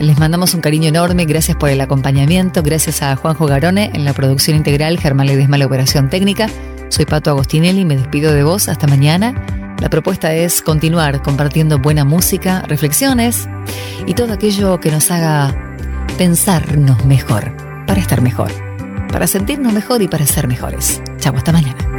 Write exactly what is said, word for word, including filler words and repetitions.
les mandamos un cariño enorme. Gracias por el acompañamiento. Gracias a Juanjo Garone en la producción integral, Germán Ledesma la operación técnica. Soy Pato Agostinelli, me despido de vos. Hasta mañana. La propuesta es continuar compartiendo buena música, reflexiones y todo aquello que nos haga pensarnos mejor, para estar mejor, para sentirnos mejor y para ser mejores. Chau, hasta mañana.